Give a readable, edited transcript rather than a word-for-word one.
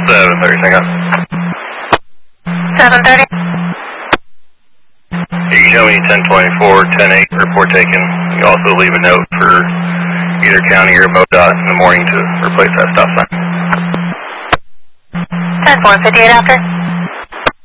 7:30, hang on. 7:30. You can show me 1024, 10-8, report taken. You can also leave a note for either county or MoDOT in the morning to replace that stop sign. 10-4, 58 after.